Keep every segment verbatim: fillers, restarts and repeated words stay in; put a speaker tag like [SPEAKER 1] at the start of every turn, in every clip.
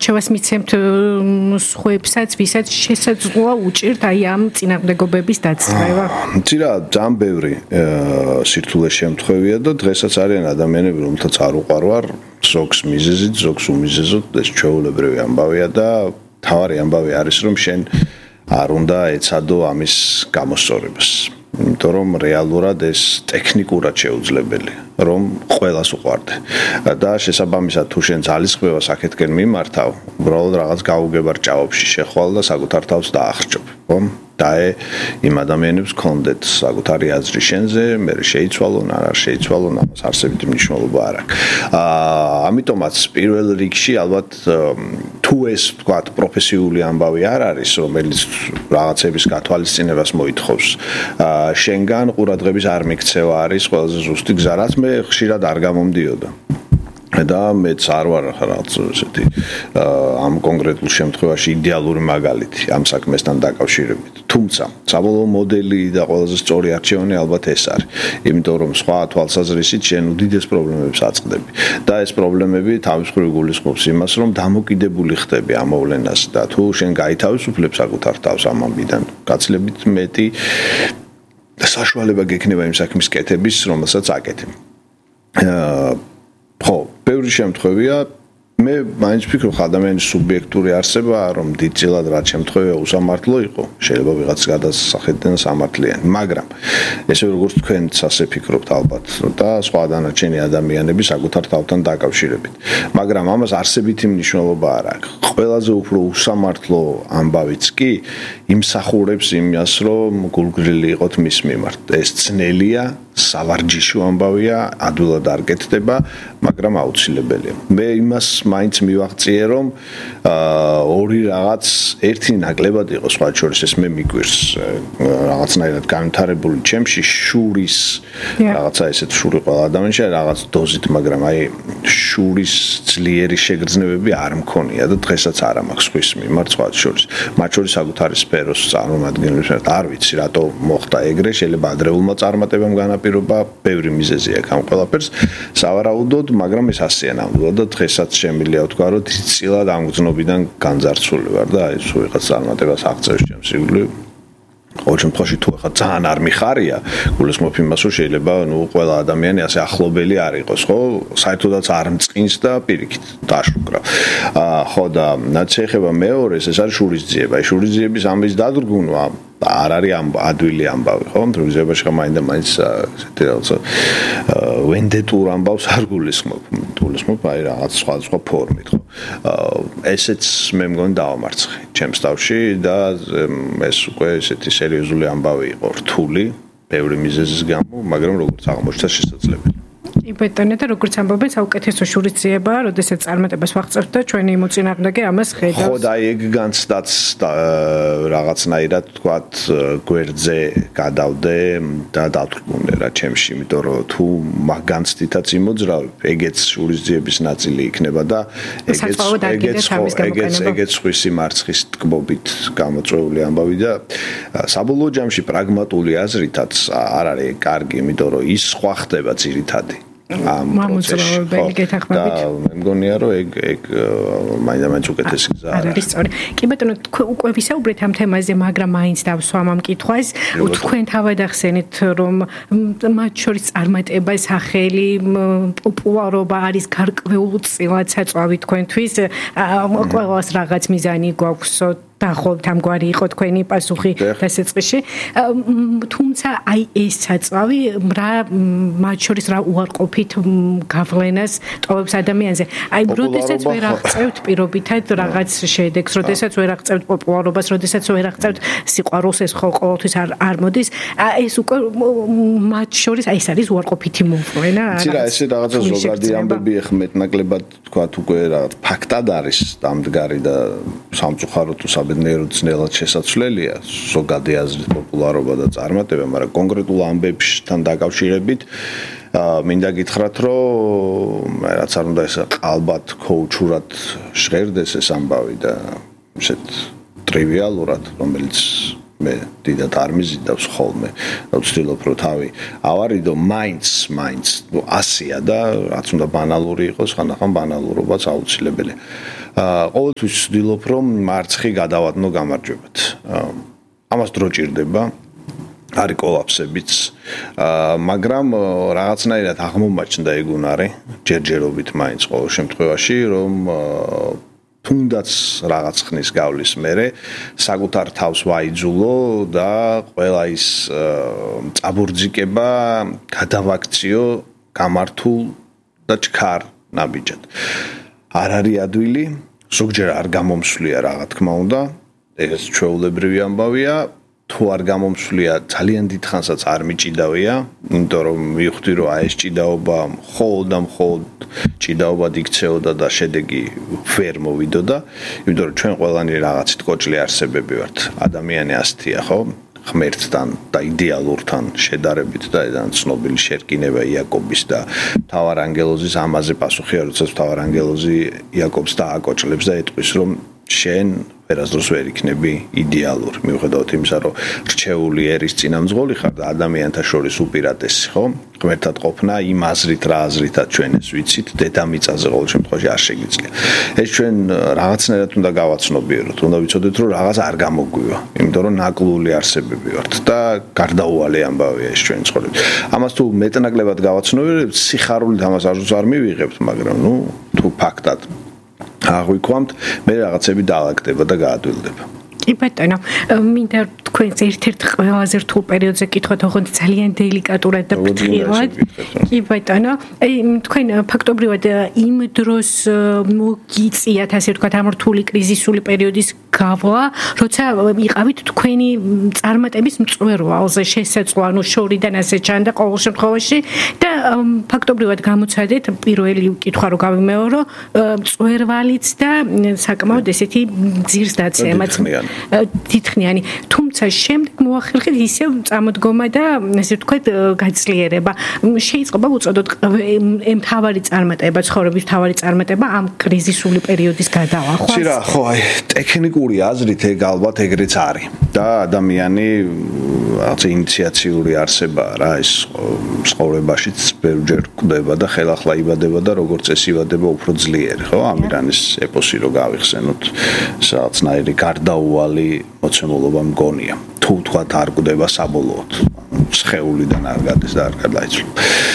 [SPEAKER 1] არჩევას მიცემთ სხვებსაც, ვისაც შესაძლოა უჭირთ აი ამ წინააღმდეგობების დაწესება?
[SPEAKER 2] ცირა ძალიან ბევრი სირთულე შემთხვევია და დღესაც არიან ადამიანები, რომელთაც არ უყარვარ ზოგს მიზეზით, ზოგს უმიზეზოდ, ეს ჩვეულებრივი ამბავია და თავარი ამბავი არის, რომ შენ არ უნდა ეცადო ამის გამოსწორებას. იმიტომ რომ რეალურად ეს ტექნიკურად შეუძლებელია, რომ ყველას უყვარდე. და შესაბამისად თუ შენ ძალისხმევას აქეთკენ მიმართავ, უბრალოდ რაღაც გაუგება ჭაობში შეხვალ და საკუთარ თავს დაახრჭობ, ხო? დაე იმ ადამიანებს კონდეთ საკუთარი აზრი შენზე, მე შეიცვალონ, არ შეიცვალონ, ამას არსებითი მნიშვნელობა არ აქვს. აა ამიტომაც პირველ რიგში ალბათ თუ ეს ვთქვათ პროფესიული ამბავი არ არის, რომელიც რაღაცების გათვალისწინებას მოითხოვს, აა შენგან ყურადღების არ მიქცევა არის ყველაზე ზუსტი გზა, რაც მე ხშირად არ გამომდიოდა. და მეც არ ვარ რაღაც ესეთი ამ კონკრეტულ შემთხვევაში იდეალური მაგალითი ამ საქმესთან დაკავშირებით. თუმცა საბოლოო მოდელი და ყველაზე სწორი არჩევანი ალბათ ეს არის. იმიტომ რომ სხვა თვალსაზრისით შენ უდიდეს პრობლემებს აწყდები. და ეს პრობლემები თავის მხრივ გულისხმობს იმას, რომ დამოკიდებული ხდები ამ მოვლენას და თუ შენ გაითავისუფლებ საკუთარ თავს ამ ამბიდან, გაცილებით მეტი საშუალება გექნება იმ საქმის კეთების, რომელსაც აკეთებ. აა ხო, ბევრი შემთხვევია მე მაინც ვფიქრობ, ადამიანის სუბიექტური არსება, რომ დიდწილად რაც შემთხვევია უსამართლო იყო, შეიძლება ვიღაც გადასახადდნენ სამართლიანი, მაგრამ ესე როგორც თქვენც ასე ფიქრობთ ალბათ და სხვა დანარჩენი ადამიანები საკუთარ თავთან დაკავშირებით. მაგრამ ამას არსებითი მნიშვნელობა არ აქვს. ყველაზე უფრო უსამართლო ამბავიც კი იმსახურებს იმას, რომ გულგრილი იყოთ მის მიმართ. ეს ძნელია, სავარჯიშო ამბავია, ადვილად არ კეთდება, მაგრამ აუცილებელია. მე იმას მაინც მივაღწიე, რომ ორი რაღაც ერთი ნაკლებად იყოს, სხვა შორის ეს მე მიგვირს რაღაცნაირად განვითარებული ჩემში შურის რაღაცა ესეთ შური ყველა ადამიანში რაღაც დოზით, მაგრამ აი შურის ძლიერი შეგრძნებები არ მქონია და დღესაც არ მაქვს ხვის მიმართ სხვა შორის. მათ შორის საკუთარი სფეროს წარმომადგენლებს არ ვიცი, რატო მოხდა ეგრე, შეიძლება ადრეულმა წარმატებამ განაპირობა, ბევრი მიზეზი აქვს ამ ყველაფერს. სავარაუდოდ, მაგრამ ეს ასეა ნამდვილად და დღესაც შემიძლია ვთქვა, რომ დიდწილად ამ გზნობიდან განძარცული ვარ და აი სულ ვიღაც წარმატებას აღწევს ჩემს ირგვლივ. ყოველ შემთხვევაში თუ ახლა ძალიან არ მიხარია, გულისხმობ იმას, რომ შეიძლება ნუ ყველა ადამიანი ასე ახლობელი არ იყოს, ხო? საერთოდაც არ მწყინს და პირიქით დაშუკრა. აა ხო და რაც შეეხება მეორეს, ეს არის შურისძიება. აი შურისძიების ამბის დადგუნვა არ არის ამ ადვილი ამბავი, ხო? დროებაში ხა მაინდა მაინც ესეთი რაღაცა ვენდეტურ ამბავს არ გულისხმობ. გულისხმობ აი რაღაც სხვა სხვა ფორმით, ხო? ესეც მე მგონი დავამარცხე ჩემს თავში და ეს უკვე ესეთი სერიოზული ამბავი იყო, რთული, ბევრი მიზეზის გამო, მაგრამ როგორც აღმოჩნდა შესაძლებელი.
[SPEAKER 1] იბეტონე და როგორც ამბობენ, საუკეთესო შურისძიებაა, როდესაც წარმატებას ვაღწევთ და ჩვენი მოწინააღმდეგე ამას ხედავს.
[SPEAKER 2] ხო და ეგ განცდაც რაღაცნაირად თქვათ გვერდზე გადავდე და დავთრგუნე რა ჩემში, იმიტომ რომ თუ განცდითაც იმოძრავებ, ეგეც შურისძიების ნაწილი იქნება და ეგეც ეგეც ეგეც ეგეც ხვისი მარცხის ტკბობით გამოწვეული ამბავი და საბოლოო ჯამში პრაგმატული აზრითაც არ არის კარგი, იმიტომ რომ ის სხვა ხდება ძირითადი. ამ
[SPEAKER 1] პროცესში გეთახმებით
[SPEAKER 2] და მე მგონია რომ ეგ ეგ მაინდა-მაინც უკეთესი გზაა.
[SPEAKER 1] არ არის სწორი. კი ბატონო, უკვე ვისაუბრეთ ამ თემაზე, მაგრამ მაინც დავსვამ ამ კითხვას. თქვენ თავად ახსენეთ, რომ მათ შორის წარმატება, სახელი, პოპულარობა არის გარკვეულწილად საწვავი თქვენთვის. ყველას რაღაც მიზანი გვაქვს დაახლოებით ამგვარი იყო თქვენი პასუხი დასაწყისში. თუმცა აი ეს საწვავი რა მათ შორის რა უარყოფით გავლენას ტოვებს ადამიანზე. აი როდესაც ვერ აღწევთ პირობითად რაღაც შედეგს, როდესაც ვერ აღწევთ პოპულარობას, როდესაც ვერ აღწევთ სიყვარულს, ეს ხო ყოველთვის არ არ მოდის. ეს უკვე მათ შორის აი ეს არის უარყოფითი მოვლენა.
[SPEAKER 2] ცირა ესე რაღაცა ზოგადი ამბები ეხმეტნაკლებად თქვათ უკვე რაღაც ფაქტად არის დამდგარი და სამწუხაროდ საბედნიეროდ ძნელად შესაძლებელია ზოგადი აზრით პოპულარობა და წარმატება, მაგრამ კონკრეტულ ამბებთან დაკავშირებით მინდა გითხრათ, რომ რაც არ უნდა ეს ალბათ ქოუჩურად ჟღერდეს ეს ამბავი და ესეთ ტრივიალურად, რომელიც მე დიდად არ მიზიდავს ხოლმე, რომ ვცდილობ რომ თავი ავარიდო, მაინც მაინც ასეა და რაც უნდა ბანალური იყოს, ხანდახან ბანალურობაც აუცილებელია. აა ყოველთვის ვცდილობ რომ მარცხი გადავადნო გამარჯვებად. ამას დრო ჭირდება. არის კოლაფსებიც, მაგრამ რაღაცნაირად აღმომაჩნდა ეგ უნარი, ჯერჯერობით მაინც ყოველ შემთხვევაში, რომ თუნდაც რაღაც ხნის გავლის მერე საკუთარ თავს ვაიძულო და ყველა ის წაბურძიკება გადავაქციო გამართულ და ჩქარ ნაბიჯად. არ არის ადვილი, ზოგჯერ არ გამომსვლია რა თქმა უნდა, ეს ჩვეულებრივი ამბავია. თუ არ გამომსვლია ძალიან დიდ ხანსაც არ მიჭიდავია, იმიტომ რომ მივხვდი რომ აი ეს ჭიდაობა მხოლოდ და მხოლოდ ჭიდაობად იქცეოდა და შედეგი ვერ მოვიდოდა, იმიტომ რომ ჩვენ ყველანი რაღაცით კოჭლი არსებები ვართ. ადამიანი ასთია, ხო? ღმერთთან და იდეალურთან შედარებით და ძალიან ცნობილი შერკინება იაკობის და მთავარ ანგელოზის ამაზე პასუხია, როცა მთავარ ანგელოზი იაკობს დააკოჭლებს და ეტყვის რომ შენ ვერასდროს ვერ იქნები იდეალური. მიუხედავად იმისა, რომ რჩეული ერის წინამძღოლი ხარ და ადამიანთა შორის უპირატესი, ხო? ღმერთად ყოფნა იმ აზრით რა აზრითაც ჩვენ ეს ვიცით, დედამიწაზე ყოველ შემთხვევაში არ შეგიძლია. ეს ჩვენ რაღაცნაირად უნდა გავაცნობიეროთ, უნდა ვიცოდეთ, რომ რაღაც არ გამოგვივა, იმიტომ რომ ნაკლული არსებები ვართ და გარდაუვალი ამბავია ეს ჩვენი ცხოვრება. ამას თუ მეტნაკლებად გავაცნობიერებთ, სიხარულით ამას არც არ მივიღებთ, მაგრამ ნუ თუ ფაქტად აღვიქვამთ, მე რაღაცები დაალაგდება და გაადვილდება.
[SPEAKER 1] კი ბატონო, მინდა თქვენს ერთ-ერთ ყველაზე რთულ პერიოდზე კითხოთ, ოღონდ ძალიან დელიკატურად და ფრთხილად. კი ბატონო, აი თქვენ ფაქტობრივად იმ დროს მოგიწიათ, ასე ვთქვათ, ამ რთული კრიზისული პერიოდის გავლა, როცა იყავით თქვენი წარმატების მწვერვალზე, შესაძლოა, ანუ შორიდან ასე ჩანდა ყოველ შემთხვევაში და ფაქტობრივად გამოცადეთ პირველი კითხვა რო გავიმეორო, მწვერვალიც და საკმაოდ ესეთი ძირს დაცემაც დიდხნიანი. თუმცა შემდეგ მოახერხეთ ისევ წამოდგომა და ესე ვთქვათ გაძლიერება. შეიძლება უწოდოთ მთავარი წარმატება, ცხოვრების მთავარი წარმატება ამ კრიზისული პერიოდის გადალახვას.
[SPEAKER 2] ცირა, ხო, აი, ტექნიკური აზრით ეგ ალბათ ეგრეც არის. და ადამიანი რაღაც ინიციაციური არსებაა რა, ეს ცხოვრებაშიც ბევრჯერ კვდება და ხელახლა იბადება და როგორც ეს იბადება უფრო ძლიერი, ხო? ამირანის ეპოსი რო გავიხსენოთ, რაღაცნაირი გარდაუვალი მოცემულობა მგონია. თუ თქვათ არ კვდება საბოლოოდ, სხეულიდან არ გადის და არ გადაიცვლა.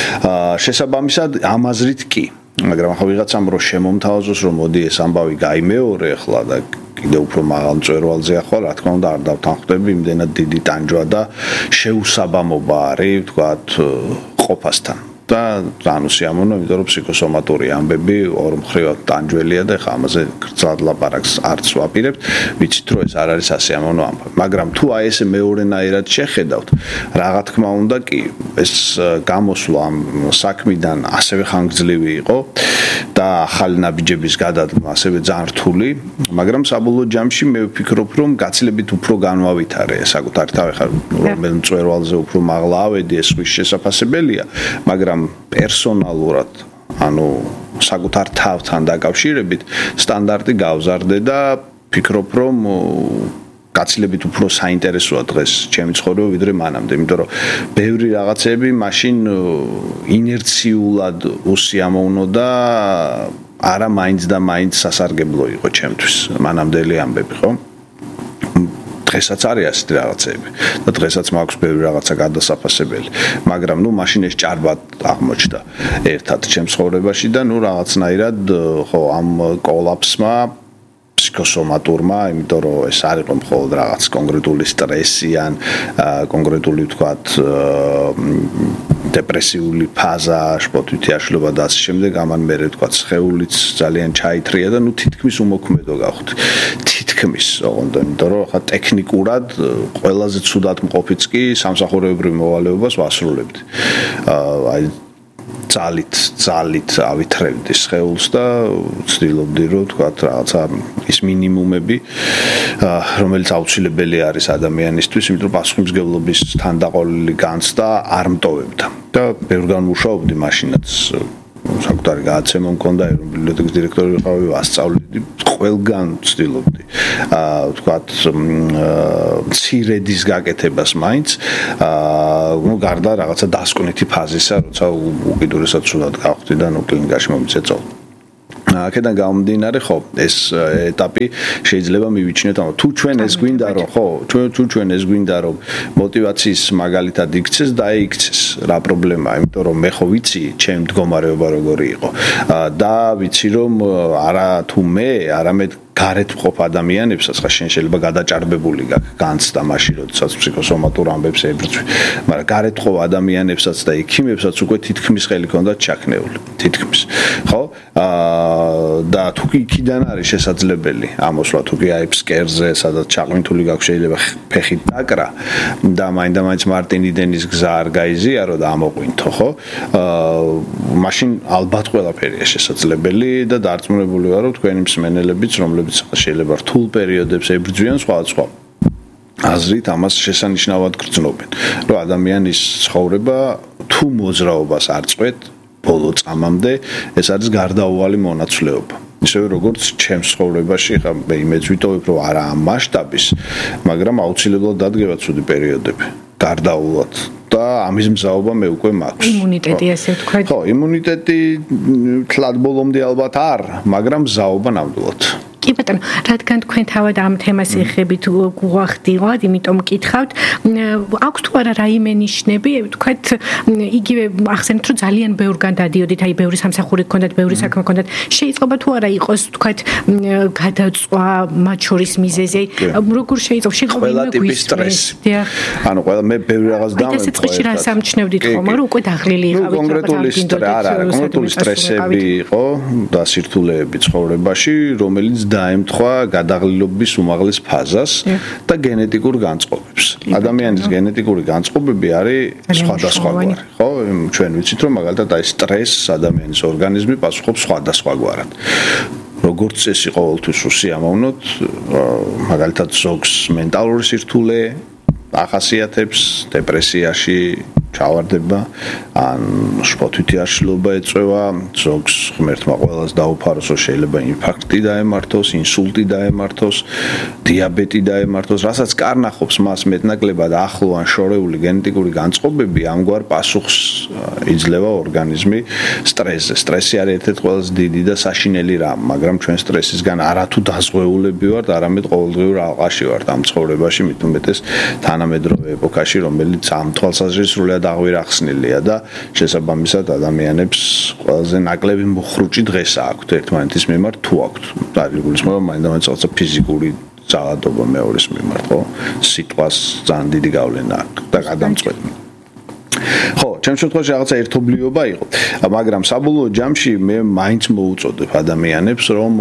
[SPEAKER 2] აა შესაბამისად ამ აზრით კი, მაგრამ ახლა ვიღაცამ რო შემომთავაზოს, რომ მოდი ეს ამბავი გაიმეორე ახლა და კიდე უფრო მაღალ მწვერვალზე ახლა, რა თქმა უნდა, არ დავთანხმდები, იმდენად დიდი ტანჯვა და შეუსაბამობა არის, თქვათ, ყოფასთან. და ანუ სიამოვნო, იმიტომ რომ ფსიქოსომატური ამბები ორ მხრივად ტანჯველია და ხა ამაზე გრძად ლაპარაკს არც ვაპირებთ, ვიცით რომ ეს არ არის ასიამოვნო ამბავი. მაგრამ თუ აი ესე მეორენაირად შეხედავთ, რა თქმა უნდა კი ეს გამოსვლა ამ საქმიდან ასევე ხანგრძლივი იყო და ახალი ნაბიჯების გადადგმა ასევე ძალიან რთული, მაგრამ საბოლოო ჯამში მე ვფიქრობ, რომ გაცილებით უფრო განვავითარე საკუთარი თავი ხარ, რომელ მწვერვალზე უფრო მაღლა ავედი, ეს ვის შესაძლებელია, მაგრამ პერსონალურად, ანუ საკუთარ თავთან დაკავშირებით სტანდარტი გავზარდე და ფიქრობ, რომ გაცილებით უფრო საინტერესოა დღეს ჩემი ცხოვრება ვიდრე მანამდე, იმიტომ რომ ბევრი რაღაცები მაშინ ინერციულად უსიამოვნო და არა მაინც და მაინც სასარგებლო იყო ჩემთვის მანამდელი ამბები, ხო? დღესაც არის ასეთი რაღაცები და დღესაც მაქვს ბევრი რაღაცა გადასაფასებელი, მაგრამ ნუ მაშინ ეს ჭარბად აღმოჩნდა ერთად ჩემს ცხოვრებაში და ნუ რაღაცნაირად ხო ამ კოლაფსმა ფსიქოსომატურმა, იმიტომ რომ ეს არ იყო მხოლოდ რაღაც კონკრეტული სტრესი ან კონკრეტული ვთქვათ დეპრესიული ფაზა, შპოტვითი აშლობა და ასე შემდეგ, ამან მერე ვთქვათ სხეულიც ძალიან ჩაითრია და ნუ თითქმის უმოქმედო გავხდი. თითქმის, ოღონდ, იმიტომ რომ ხა ტექნიკურად ყველაზე ცუდად მყოფიც კი სამსახურებრივ მოვალეობას ვასრულებდი. აი ძალით, ძალით ავითრევდი სხეულს და ვცდილობდი რომ ვთქვათ რაღაცა ის მინიმუმები, რომელიც აუცილებელი არის ადამიანისთვის, იმიტომ რომ პასუხისმგებლობის თანდაყოლილი განცდა არ მტოვებდა. და ბევრგან მუშაობდი მაშინაც საკუთარი გადაცემა მქონდა, ეროვნული ბიბლიოთეკის დირექტორი ვიყავი, ასწავლედი, ყველგან ვცდილობდი. აა ვთქვათ, მცირედის გაკეთებას მაინც, აა ნუ გარდა რაღაცა დასკვნითი ფაზისა, როცა უკიდურესად სულად გავხდი და ნუ კლინიკაში მომიწეწო. აქედან გამომდინარე, ხო, ეს ეტაპი შეიძლება მივიჩნიოთ, ანუ თუ ჩვენ ეს გვინდა რომ, ხო, თუ ჩვენ ეს გვინდა რომ мотиваციის მაგალითად იქცეს და იქცეს რა პრობლემაა, იმიტომ რომ მე ხო ვიცი, ჩემ მდგომარეობა როგორი იყო და ვიცი რომ არა თუ მე, არამედ გარეთ მყოფ ადამიანებსაც ხა შენ შეიძლება გადაჭარბებული გაქვს განცდა მაშინ როდესაც ფსიქოსომატურ ამბებს ებრძვი, მაგრამ გარეთ მყოფ ადამიანებსაც და ექიმებსაც უკვე თითქმის ხელი ქონდათ ჩაქნეული, თითქმის. ხო? აა და თუ იქიდან არის შესაძლებელი ამოსვლა, თუ კი აი ფსკერზე, სადაც ჩაყმინთული გაქვს შეიძლება ფეხით დაკრა და მაინდა-მაინც მარტინიდენის გზა არ გაიზიარო და ამოყვინთო, ხო? აა მაშინ ალბათ ყველაფერია შესაძლებელი და დარწმუნებული ვარ რომ თქვენი მსმენელებიც რომლებიც შეიძლება რთულ პერიოდებს ებრძვიან სხვადასხვა აზრით ამას შესანიშნავად გრძნობენ რომ ადამიანის ცხოვრება თუ მოძრაობას არ წყვეთ ბოლო წამამდე ეს არის გარდაუვალი მონაცვლეობა ისევე როგორც ჩემს ცხოვრებაში ხა მე იმედს ვიტოვებ რომ არა ამ მასშტაბის მაგრამ აუცილებლად დადგება ცუდი პერიოდები გარდაუვად და ამის მზაობა მე უკვე მაქვს
[SPEAKER 1] იმუნიტეტი ასე ვთქვათ
[SPEAKER 2] ხო იმუნიტეტი თლად ბოლომდე ალბათ არ მაგრამ მზაობა ნამდვილად
[SPEAKER 1] კი ბატონო, რადგან თქვენ თავად ამ თემას ეხებით გვახდილად, იმიტომ მკითხავთ, აქვს თუ არა რაიმე ნიშნები, ვთქვათ, იგივე ახსენეთ, რომ ძალიან ბევრგან დადიოდით, აი ბევრი სამსახური გქონდათ, ბევრი საქმე გქონდათ, შეიძლება თუ არა იყოს, ვთქვათ, გადაწვა მათ შორის მიზეზი, როგორ შეიძლება შეღო
[SPEAKER 2] ყველა ტიპის სტრესი. ანუ ყველა მე ბევრი რაღაც დამემწყო.
[SPEAKER 1] ეს წუთში რა სამჩნევდით ხომ, რომ უკვე დაღლილი იყავით
[SPEAKER 2] კონკრეტული სტრესი, არა, კონკრეტული სტრესები იყო და სირთულეები ცხოვრებაში, რომელიც დაემთხვა გადაღლილობის უმაღლეს ფაზას და გენეტიკურ განწყობებს. ადამიანის გენეტიკური განწყობები არის სხვადასხვაგვარი, ხო? ჩვენ ვიცით რომ მაგალითად აი სტრესს ადამიანის ორგანიზმი პასუხობს სხვადასხვაგვარად. როგორც წესი ყოველთვის უსიამოვნოთ, მაგალითად ზოგს მენტალური სირთულე ახასიათებს დეპრესიაში ჩავარდება ან შფოთვითი აშლილობა ეწევა ზოგს ღმერთმა ყველას დაუფაროს რომ შეიძლება ინფარქტი დაემართოს, ინსულტი დაემართოს, დიაბეტი დაემართოს, რასაც კარნახობს მას მეტნაკლებად ახლო ან შორეული გენეტიკური განწყობები ამგვარ პასუხს იძლევა ორგანიზმი სტრესზე. სტრესი არის ერთ-ერთი ყველაზე დიდი და საშინელი რამ, მაგრამ ჩვენ სტრესისგან არათუ დაზღვეულები ვართ, არამედ ყოველდღიურ ალყაში ვართ ამ ცხოვრებაში, მით უმეტეს თანამედროვე ეპოქაში, რომელიც ამ თვალსაზრისით სრულად აღვირახსნილია და შესაბამისად ადამიანებს ყველაზე ნაკლები მუხრუჭი დღეს აქვთ ერთმანეთის მიმართ თუ აქვთ. დაგიგულისხმება მაინდა-მაინც რაღაცა ფიზიკური ძალადობა მეორის მიმართ, ხო? სიტყვას ძალიან დიდი გავლენა აქვს და გადამწყვეტი. ხო, ჩემს შემთხვევაში რაღაცა ერთობლიობა იყო, მაგრამ საბოლოო ჯამში მე მაინც მოუწოდებ ადამიანებს, რომ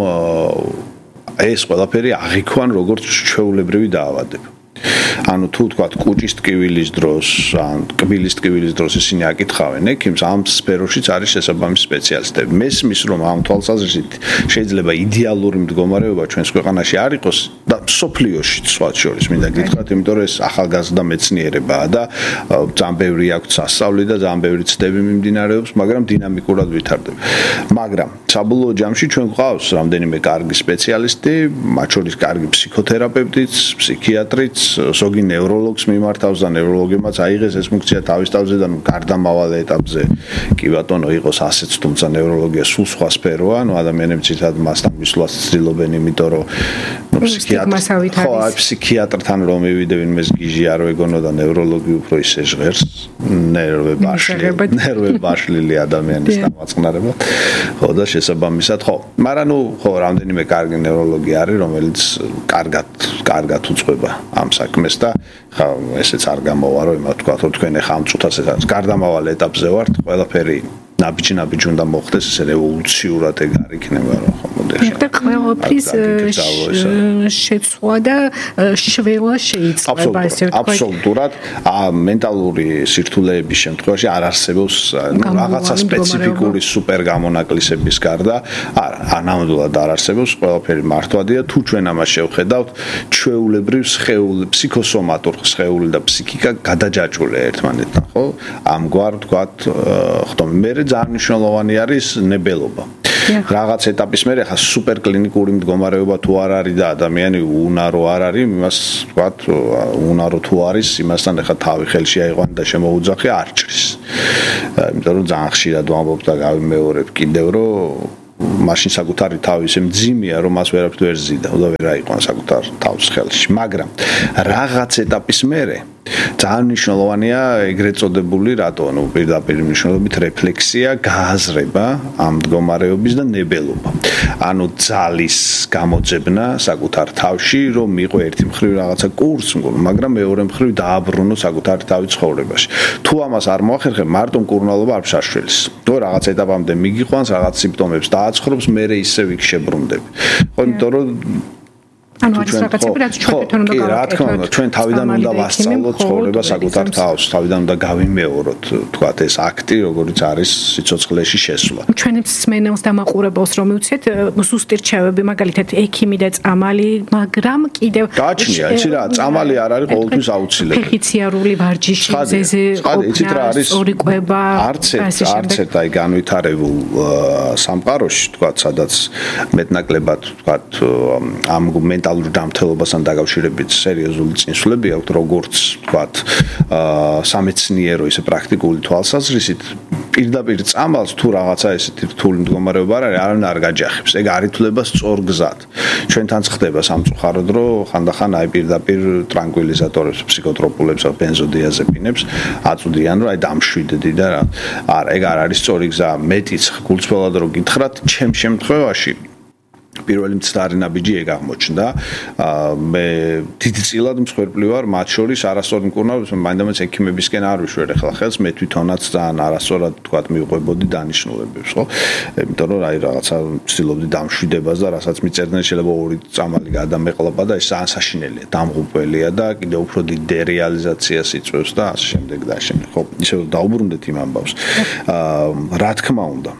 [SPEAKER 2] ეს ყველაფერი აღიქვან როგორც ჩვეულებრივი დაავადება. ანუ თუ თქვათ კუჭის ტკივილის დროს ან კბილის ტკივილის დროს ისინი აკითხავენ ექიმს ამ სფეროშიც არის შესაბამისი სპეციალისტები. მესმის რომ ამ თვალსაზრისით შეიძლება იდეალური მდგომარეობა ჩვენს ქვეყანაში არ იყოს და სოფლიოში სხვათ შორის მინდა გითხრათ, იმიტომ რომ ეს ახალგაზრდა მეცნიერებაა და ძალიან ბევრი აქვს სასწავლი და ძალიან ბევრი ცდები მიმდინარეობს, მაგრამ დინამიკურად ვითარდება. მაგრამ საბოლოო ჯამში ჩვენ გვყავს რამდენიმე კარგი სპეციალისტი, მათ შორის კარგი ფსიქოთერაპევტიც, ფსიქიატრიც, ზოგი ნევროლოგს მიმართავს და ნევროლოგებმაც აიღეს ეს ფუნქცია თავის თავზე და გარდამავალ ეტაპზე კი ბატონო იყოს ასეც, თუმცა ნევროლოგია სულ სხვა სფეროა, ნუ ადამიანები ცირთად მასთან მისვლას ცდილობენ, იმიტომ რომ ნუ ფსიქიატრ ხო, აი ფსიქიატრთან რომ მივიდე ვინმეს გიჟი არ ვეგონო და ნევროლოგი უფრო ისე ჟღერს, ნერვები აშლილი, ნერვები აშლილი ადამიანის დამაწყნარება. ხო და შესაბამისად ხო, მაგრამ ნუ ხო რამდენიმე კარგი ნევროლოგი არის, რომელიც კარგად კარგად უწყება ამ საქმეს და ხა ესეც არ გამოვა რომ იმათ თქვა რომ თქვენ ახლა ამ წუთას ეს გარდამავალ ეტაპზე ვართ, ყველაფერი ნაბიჯ-ნაბიჯ უნდა მოხდეს, ეს რევოლუციურად ეგ არ იქნება რომ ხო მოდი ახლა.
[SPEAKER 1] და ყველაფრის შეცვლა და შველა შეიძლება ესე ვთქვათ.
[SPEAKER 2] აბსოლუტურად მენტალური სირთულეების შემთხვევაში არ არსებობს რაღაცა სპეციფიკური სუპერ გამონაკლისების გარდა, არა, ანამდვილად არ არსებობს, ყველაფერი მართვადია, თუ ჩვენ ამას შევხედავთ, ჩვეულებრივ სხეული, ფსიქოსომატურ სხეული და ფსიქიკა გადაჯაჭვულია ერთმანეთთან, ხო? ამგვარ ვთქვათ, ხტომი მე ძალიან მნიშვნელოვანი არის ნებელობა. რაღაც ეტაპის მერე ხა სუპერ კლინიკური მდგომარეობა თუ არ არის და ადამიანი უნარო არ არის, იმას ვთქვათ, უნარო თუ არის, იმასთან ხა თავი ხელში აიყვან და შემოუძახი არ ჭრის. იმიტომ რომ ძალიან ხშირად ვამბობ და გავიმეორებ კიდევ რომ მაშინ საკუთარი თავი ისე მძიმეა, რომ მას ვერაფრით ვერ ზიდა, უნდა ვერ აიყვან საკუთარ თავს ხელში. მაგრამ რაღაც ეტაპის მერე ძალიან მნიშვნელოვანია ეგრეთ წოდებული რატო, ну, პირდაპირ მნიშვნელობით რეფლექსია, გააზრება ამ მდგომარეობის და ნებელობა. ანუ ძალის გამოძებნა საკუთარ თავში, რომ მიიღო ერთი მხრივ რაღაცა კურსი, მაგრამ მეორე მხრივ დააბრუნო საკუთარი თავი ცხოვრებაში. თუ ამას არ მოახერხებ, მარტო მკურნალობა არ შაშველის. თუ რაღაც ეტაპამდე მიგიყვანს, რაღაც სიმპტომებს დააცხრობს, მერე ისევ იქ შებრუნდები. ხო, იმიტომ რომ
[SPEAKER 1] ანუ არის რაღაცები, რაც ჩვენ თვითონ უნდა გავაკეთოთ.
[SPEAKER 2] რა თქმა უნდა, ჩვენ თავიდან უნდა ვასწავლოთ ცხოვრება საკუთარ თავს, თავიდან უნდა გავიმეოროთ, თქვათ ეს აქტი, როგორც არის სიცოცხლეში შესვლა.
[SPEAKER 1] ჩვენებს სმენელს და მაყურებელს რომ მივცეთ, ზუსტი რჩევები, მაგალითად, ექიმი და წამალი, მაგრამ კიდევ
[SPEAKER 2] გააჩნია, იცი რა, წამალი არ არის ყოველთვის აუცილებელი.
[SPEAKER 1] ფეხიციარული ვარჯიში, ზეზე ყოფნა, სწორი კვება,
[SPEAKER 2] არც არც ერთ აი განვითარებულ სამყაროში, თქვათ, სადაც მეტნაკლებად, თქვათ, ამ მენტალურ დამთელობასთან დაკავშირებით სერიოზული წინსვლები აქვს, როგორც ვთქვათ, სამეცნიერო ისე პრაქტიკული თვალსაზრისით, პირდაპირ წამალს თუ რაღაცა ესეთი რთული მდგომარეობა არ არის, არავინ არ გაჯახებს. ეგ არ ითვლება სწორ გზად. ჩვენთანაც ხდება სამწუხაროდ, რომ ხანდახან აი პირდაპირ ტრანკვილიზატორებს, ფსიქოტროპულებს, ბენზოდიაზეპინებს აწვდიან, რომ აი დამშვიდდი და რა. არა, ეგ არ არის სწორი გზა. მეტიც გულწრფელად რო გითხრათ, ჩემ შემთხვევაში პირველი მცდარი ნაბიჯი ეგ აღმოჩნდა. მე დიდწილად მსხვერპლი ვარ, მათ შორის არასწორი მკურნალობის, მაინდამაც ექიმებისკენ არ ვიშვერ ახლა ხელს, მე თვითონაც ძალიან არასწორად თქვათ მივყვებოდი დანიშნულებებს, ხო? იმიტომ რომ აი რაღაცა ვცდილობდი დამშვიდებას და რასაც მიწერდნენ შეიძლება ორი წამალი გადამეყლაპა და ეს ძალიან საშინელია, დამღუპველია და კიდევ უფრო დიდ დერეალიზაციას იწვევს და ასე შემდეგ და ასე შემდეგ. ხო, ისე დაუბრუნდეთ იმ ამბავს. რა თქმა უნდა,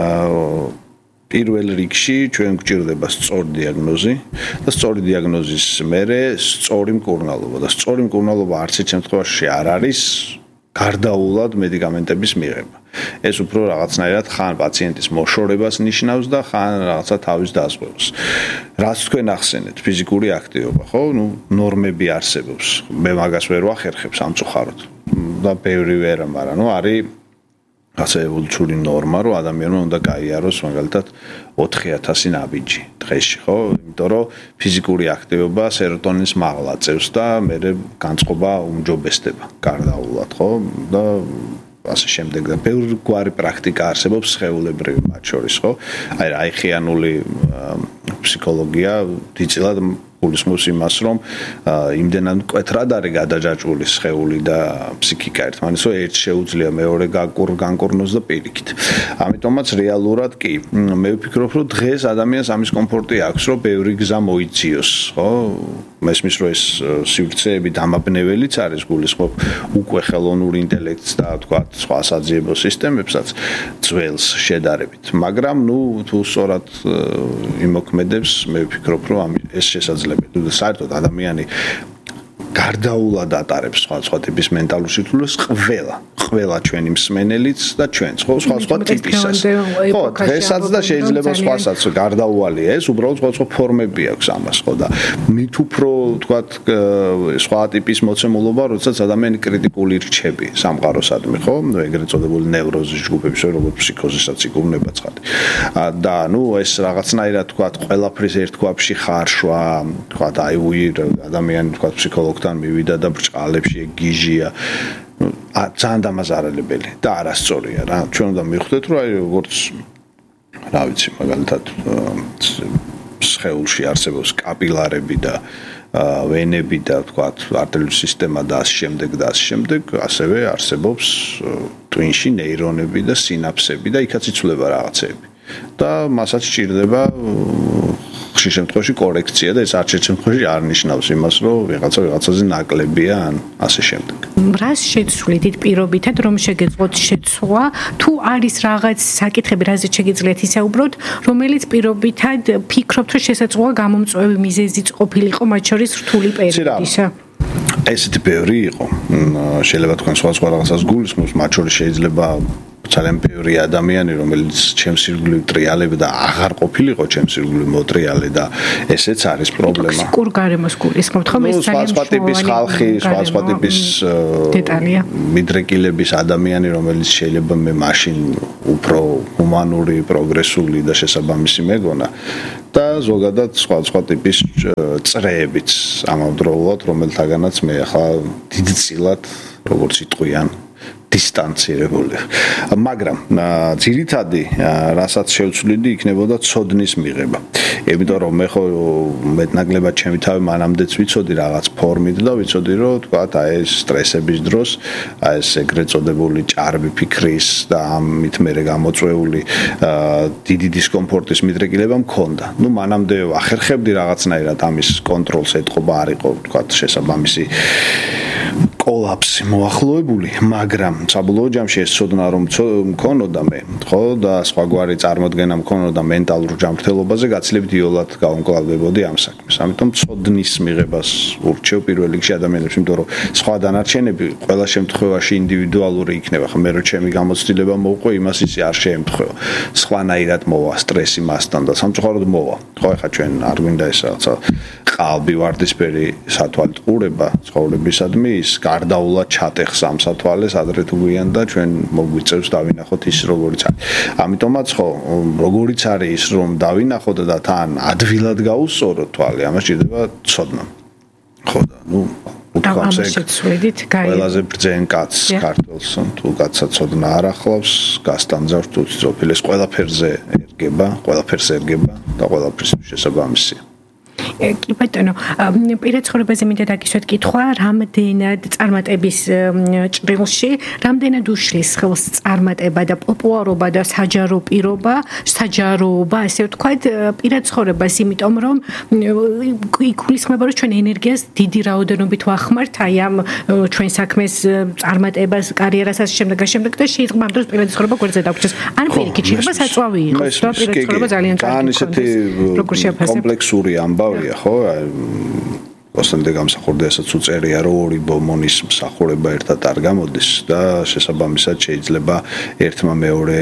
[SPEAKER 2] პირველ რიგში ჩვენ გვჭირდება სწორი დიაგნოზი და სწორი დიაგნოზის მერე სწორი მკურნალობა და სწორი მკურნალობა არც ერთ შემთხვევაში არ არის გარდაულად მედიკამენტების მიღება. ეს უფრო რაღაცნაირად ხან პაციენტის მოშორებას ნიშნავს და ხან რაღაცა თავის დაზღვევას. რაც თქვენ ახსენეთ, ფიზიკური აქტივობა, ხო? ნუ ნორმები არსებობს. მე მაგას ვერ ვახერხებ სამწუხაროდ. და ბევრი ვერა, მაგრამ ნუ არის ასე ევოლუციური ნორმა, რომ ადამიანმა უნდა გაიაროს მაგალითად ოთხი ათასი ნაბიჯი დღეში, ხო? იმიტომ რომ ფიზიკური აქტივობა სეროტონინს მაღლა წევს და მე განწყობა უმჯობესდება გარდაულად, ხო? და ასე შემდეგ და ბევრი გვარი პრაქტიკა არსებობს სხეულებრივი მათ შორის, ხო? აი რა აიხიანული ფსიქოლოგია დიდწილად გულისხმობს იმას, რომ იმდენად მკვეთრად არის გადაჯაჭვული სხეული და ფსიქიკა ერთმანეთს, რომ ერთ შეუძლია მეორე განკურნოს და პირიქით. ამიტომაც რეალურად კი, მე ვფიქრობ, რომ დღეს ადამიანს ამის კომფორტი აქვს, რომ ბევრი გზა მოიძიოს, ხო? მესმის, რომ ეს სივრცეები დამაბნეველიც არის, გულისხმობ უკვე ხელოვნურ ინტელექტს და თქვათ სხვა საძიებო სისტემებსაც ძველს შედარებით. მაგრამ ნუ თუ სწორად იმოქმედებს, მე ვფიქრობ, რომ ეს შესაძლებელი და საერთოდ ადამიანი გარდაულად ატარებს სხვა სხვა ტიპის მენტალურ სირთულეს ყველა ყველა ჩვენი მსმენელიც და ჩვენც ხო სხვა სხვა ტიპისას ხო დღესაც და შეიძლება სხვასაც გარდაუვალია ეს უბრალოდ სხვა სხვა ფორმები აქვს ამას ხო და მით უფრო თქვათ სხვა ტიპის მოცემულობა როდესაც ადამიანი კრიტიკული რჩები სამყაროსადმი ხო ეგრეთ წოდებული ნევროზის ჯგუფების როგორც ფსიქოზისაც იგუნება ცხადი და ნუ ეს რაღაცნაირად თქვათ ყველაფრის ერთ ქვაბში ხარშვა თქვათ აი უი ადამიანი თქვათ ფსიქოლოგ თან მივიდა და ბრჭყალებში გიჟია ა ძალიან დამაზარალებელი და არასწორია რა ჩვენ უნდა მივხვდეთ რომ აი როგორც რა ვიცი მაგალითად სხეულში არსებობს კაპილარები და ვენები და თქვათ არტერიული სისტემა და ასე შემდეგ და ასე შემდეგ ასევე არსებობს ტვინში ნეირონები და სინაფსები და იქაც იცვლება რაღაცები და მასაც სჭირდება ხშირ შემთხვევაში კორექცია და ეს არც ერთ შემთხვევაში არ ნიშნავს იმას, რომ ვიღაცა ვიღაცაზე ნაკლებია ან ასე შემდეგ.
[SPEAKER 1] რას შეცვლით დიდ პირობითად რომ შეგეძლოთ შეცვლა, თუ არის რაღაც საკითხები, რაზეც შეგიძლიათ ისაუბროთ, რომელიც პირობითად ფიქრობთ, რომ შესაძლოა გამომწვევი მიზეზიც ყოფილიყო მათ შორის რთული პერიოდისა?
[SPEAKER 2] ესეთი ბევრი იყო. შეიძლება თქვენ სხვა სხვა რაღაცას გულისხმობს, მათ შორის შეიძლება ძალიან ბევრი ადამიანი, რომელიც ჩემს ირგვლივ ტრიალებდა, აღარ ყოფილიყო ჩემს ირგვლივ მოტრიალე და ესეც არის პრობლემა.
[SPEAKER 1] კურ გარემოს გულისხმობთ, ხომ ეს ძალიან
[SPEAKER 2] სხვა ტიპის ხალხი, სხვა სხვა ტიპის
[SPEAKER 1] დეტალია.
[SPEAKER 2] მიდრეკილების ადამიანი, რომელიც შეიძლება მე მაშინ უფრო ჰუმანური, პროგრესული და შესაბამისი მეგონა და ზოგადად სხვა სხვა ტიპის წრეებიც ამავდროულად, რომელთაგანაც მე ახლა დიდწილად როგორც იტყვიან დისტანცირებული. მაგრამ ძირითადი რასაც შევცვლიდი იქნებოდა ცოდნის მიღება. იმიტომ რომ მე ხო მეტნაკლებად ჩემი თავი მანამდეც ვიცოდი რაღაც ფორმით და ვიცოდი რომ თქვა აი ეს სტრესების დროს აი ეს ეგრეთ წოდებული ჭარბი ფიქრის და ამით მერე გამოწვეული დიდი დისკომფორტის მიდრეკილება მქონდა. ნუ მანამდე ახერხებდი რაღაცნაირად ამის კონტროლს ეთყობა არ იყო თქვა შესაბამისი კოლაფსი მოახლოებული, მაგრამ საბოლოო ჯამში ეს ცოდნა რომ მქონოდა მე, ხო და სხვაგვარი წარმოდგენა მქონოდა მენტალურ ჯანმრთელობაზე, გაცილებით იოლად გავუმკლავდებოდი ამ საქმეს. ამიტომ ცოდნის მიღებას ურჩევ პირველ რიგში ადამიანებს, იმიტომ რომ სხვა დანარჩენები ყველა შემთხვევაში ინდივიდუალური იქნება. ხა მე რო ჩემი გამოცდილება მოვყვე, იმას ისე არ შეემთხვევა. სხვანაირად მოვა სტრესი მასთან და სამწუხაროდ მოვა. ხო, ეხლა ჩვენ არ გვინდა ეს რაღაცა ყალბი ვარდისფერი სათვალით ყურება ცხოვრებისადმი ის გარდაულად ჩატეხს ამ სათვალეს ადრე თუ გვიან და ჩვენ მოგვიწევს დავინახოთ ის როგორიც არის. ამიტომაც ხო როგორიც არის ის რომ დავინახოთ და თან ადვილად გაუსწოროთ თვალი, ამას ჭირდება ცოდნა. ხო და ნუ
[SPEAKER 1] უთხამსეთ
[SPEAKER 2] ყველაზე ბრძენ კაცს ქართველს თუ კაცსაც ცოდნა არ ახლავს, გასტანძავს თუ ძოფილეს ყველაფერზე ერგება, ყველაფერს ერგება და ყველაფრის შესაბამისია.
[SPEAKER 1] კი ბატონო, პირად ცხოვრებაზე მინდა დაგისვათ კითხვა, რამდენად წარმატების ჭრილში, რამდენად უშლის ხელს წარმატება და პოპულარობა და საჯარო პირობა, საჯაროობა, ასე ვთქვათ, პირად ცხოვრებას, იმიტომ რომ იგულისხმება, რომ ჩვენ ენერგიას დიდი რაოდენობით ვახმართ აი ამ ჩვენ საქმეს წარმატებას, კარიერას ასე შემდეგ და შემდეგ და შეიძლება ამ დროს პირად ცხოვრება გვერდზე დაგვრჩეს. ან პირიქით შეიძლება საწვავი იყოს და პირად ცხოვრება ძალიან კარგი
[SPEAKER 2] იქნება. კომპლექსური ამბავია ხო კონსტანტე გამსახურდა ესაც უწერია რომ ორი ბომონის მსახურება ერთად არ გამოდის და შესაბამისად შეიძლება ერთმა მეორე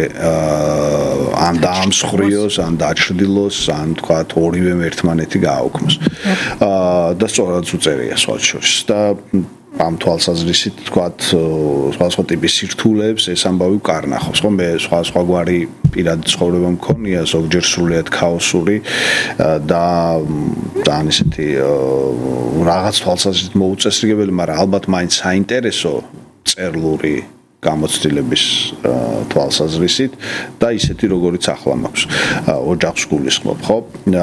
[SPEAKER 2] ან დაამსხვრიოს ან დაჩრდილოს ან თქვა ორივემ ერთმანეთი გააუქმოს და სწორად უწერია სხვა შორის და ამ თვალსაზრისით თქვათ სხვა სხვა ტიპის სირთულეებს ეს ამბავი უკარნახობს ხო მე სხვა სხვაგვარი პირად ცხოვრება მქონია ზოგჯერ სრულიად ქაოსური და ძალიან ისეთი რაღაც თვალსაზრისით მოუწესრიგებელი, მაგრამ ალბათ მაინც საინტერესო წერლური გამოცდილების თვალსაზრისით და ისეთი როგორიც ახლა მაქვს ოჯახს გულისხმობ ხო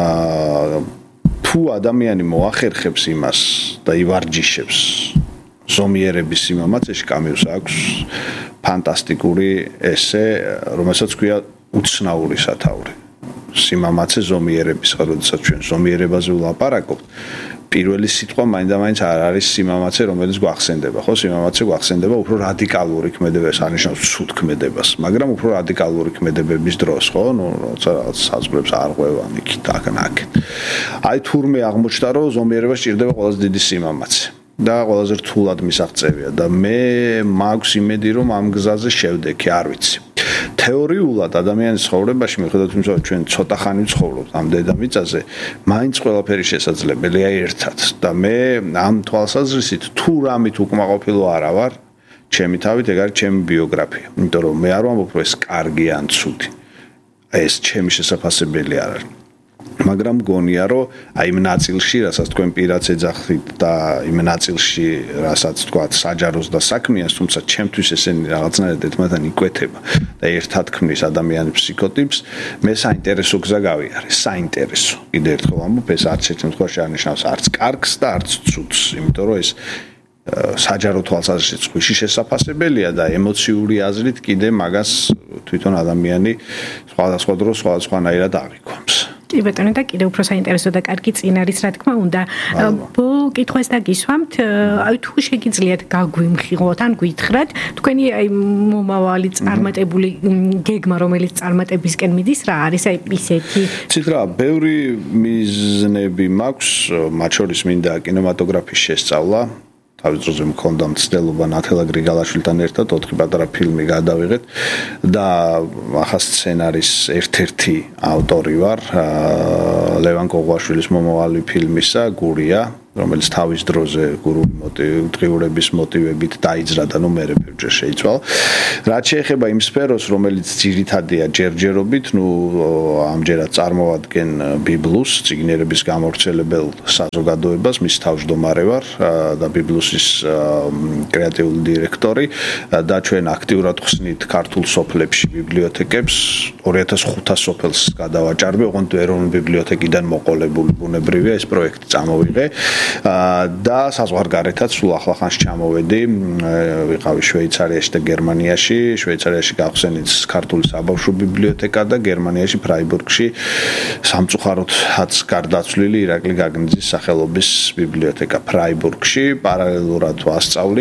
[SPEAKER 2] თუ ადამიანი მოახერხებს იმას და ივარჯიშებს ზომიერების სიმამაცეში კამიუს აქვს ფანტასტიკური ესე, რომელსაც ქვია უცნაური სათაური. სიმამაცე ზომიერების, როდესაც ჩვენ ზომიერებაზე ვლაპარაკობთ, პირველი სიტყვა მაინდა-მაინც არ არის სიმამაცე, რომელიც გვახსენდება, ხო? სიმამაცე გვახსენდება უფრო რადიკალური ქმედებებს, არნიშნავს ცუდ ქმედებას, მაგრამ უფრო რადიკალური ქმედებების დროს, ხო? ნუ როცა რაღაც საზღვრებს არ ყვევან იქით აქ-აქ. აი თურმე აღმოჩნდა, რომ ზომიერებას ჭირდება ყველაზე დიდი სიმამაცე. და ყველაზე რთულად მისაღწევია და მე მაქვს იმედი რომ ამ გზაზე შევდექი, არ ვიცი. თეორიულად ადამიანის ცხოვრებაში მიხედავთ იმისა რომ ჩვენ ცოტა ხანი ვცხოვრობთ ამ დედამიწაზე, მაინც ყველაფერი შესაძლებელია ერთად და მე ამ თვალსაზრისით თუ რამით უკმაყოფილო არა ვარ, ჩემი თავით ეგ არის ჩემი ბიოგრაფია. იმიტომ რომ მე არ ვამბობ რომ ეს კარგი ან ცუდი. ეს ჩემი შესაძლებელი არ არის. მაგრამ გონია რომ აი იმ ნაწილში, რასაც თქვენ პირაც ეძახით და იმ ნაწილში, რასაც თქვათ საჯაროს და საქმიანს, თუმცა ჩემთვის ესენი რაღაცნაირად ერთმანეთთან იკვეთება და ერთად ქმნის ადამიანის ფსიქოტიპს, მე საინტერესო გზა გავიარე, საინტერესო. კიდევ ერთხელ ამბობ, ეს არც ერთ შემთხვევაში არ ნიშნავს არც კარგს და არც ცუდს, იმიტომ რომ ეს საჯარო თვალსაზრისით ხვიში შესაძლებელია და ემოციური აზრით კიდე მაგას თვითონ ადამიანი სხვადასხვა დროს სხვადასხვანაირად აღიქვამს.
[SPEAKER 1] კი ბატონო და კიდევ უფრო საინტერესო და კარგი წინ არის რა თქმა უნდა. კითხვას დაგისვამთ, აი თუ შეგიძლიათ გაგვიმხილოთ ან გითხრათ, თქვენი აი მომავალი წარმატებული გეგმა, რომელიც წარმატებისკენ მიდის, რა არის აი ისეთი?
[SPEAKER 2] ცით რა, ბევრი მიზნები მაქვს, მათ შორის მინდა კინემატოგრაფის შესწავლა. თავის დროზე მქონდა მცდელობა ნათელა გრიგალაშვილთან ერთად ოთხი პატარა ფილმი გადავიღეთ და ახლა სცენარის ერთ-ერთი ავტორი ვარ ლევან კოღვაშვილის მომავალი ფილმისა გურია რომელიც თავის დროზე გურული მოტივების მოტივებით დაიძრა და ნუ მერე ბევრჯერ შეიცვალა. რაც შეეხება იმ სფეროს, რომელიც ძირითადია ჯერჯერობით, ნუ ამჯერად წარმოვადგენ ბიბლუს, ციგნიერების გამავრცელებელ საზოგადოებას, მის თავმჯდომარე ვარ და ბიბლუსის კრეატიული დირექტორი და ჩვენ აქტიურად ხსნით ქართულ სოფლებში ბიბლიოთეკებს, ორი ათას ხუთას სოფელს გადავაჭარბე, ოღონდ ეროვნული ბიბლიოთეკიდან მოყოლებული ბუნებრივია ეს პროექტი წამოვიღე. და საზღვარგარეთაც სულ ახლახანს ჩამოვედი, ვიყავი შვეიცარიაში და გერმანიაში, შვეიცარიაში გავხსენით ქართული საბავშვო ბიბლიოთეკა და გერმანიაში ფრაიბურგში სამწუხაროდაც გარდაცვლილი ირაკლი გაგნიძის სახელობის ბიბლიოთეკა ფრაიბურგში, პარალელურად ვასწავლი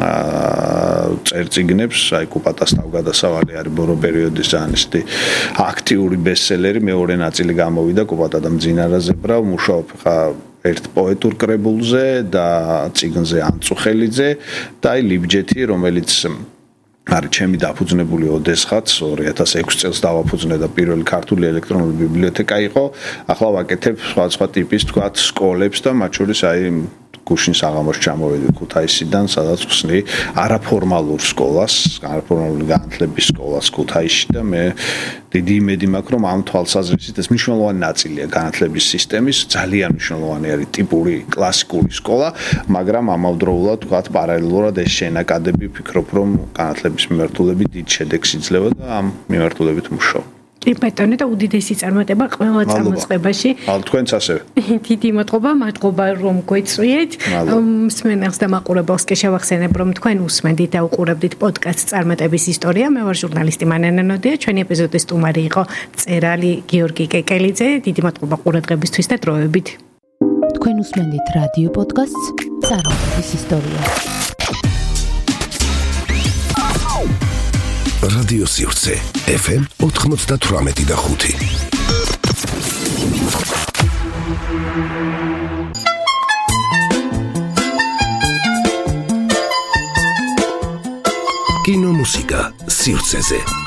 [SPEAKER 2] წერწიგნებს, აი კუპატას თავგადასავალი არის ბორო პერიოდის ძალიან ისეთი აქტიური ბესტსელერი, მეორე ნაწილი გამოვიდა კუპატა და მძინარაზებრა, მუშაობ ხა ერთ პოეტურ კრებულზე და წიგნზე ანწუხელიძე და აი ლიბჯეთი რომელიც არის ჩემი დაფუძნებული ოდესღაც ორი ათას ექვსი წელს დავაფუძნე და პირველი ქართული ელექტრონული ბიბლიოთეკა იყო. ახლა ვაკეთებ სხვადასხვა ტიპის თქვათ სკოლებს და მათ შორის აი გუშინ საღამოს ჩამოვედი ქუთაისიდან, სადაც ხსნი არაფორმალურ სკოლას, არაფორმალური განათლების სკოლას ქუთაისში და მე დიდი იმედი მაქვს, რომ ამ თვალსაზრისით ეს მნიშვნელოვანი ნაწილია განათლების სისტემის, ძალიან მნიშვნელოვანი არის ტიპური კლასიკური სკოლა, მაგრამ ამავდროულად თქვათ პარალელურად ეს შენაკადები ვფიქრობ, რომ განათლების მიმართულებით დიდ შედეგს იძლევა და ამ მიმართულებით მუშაობ.
[SPEAKER 1] ბატონო და უდიდესი წარმატება ყველა წამოწყებაში.
[SPEAKER 2] მადლობა თქვენც ასევე.
[SPEAKER 1] დიდი მადლობა, მადლობა რომ გვეწვიეთ. მსმენელს და მაყურებელს კი შევახსენებ რომ თქვენ უსმენდით და უყურებდით პოდკასტ წარმატების ისტორია. მე ვარ ჟურნალისტი მანანა ნოდია. ჩვენი ეპიზოდის სტუმარი იყო მწერალი გიორგი კეკელიძე. დიდი მადლობა ყურადღებისთვის და დროებით.
[SPEAKER 3] თქვენ უსმენდით რადიო პოდკასტს წარმატების ისტორია.
[SPEAKER 4] რადიო სივრცე ეფ ემ ოთხმოცდათვრამეტი და ხუთი. კინომუსიკა სივრცეზე.